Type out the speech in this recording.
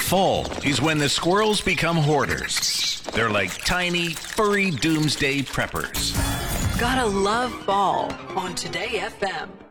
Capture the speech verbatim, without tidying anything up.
Fall is when the squirrels become hoarders. They're like tiny, furry doomsday preppers. Gotta love fall on Today F M.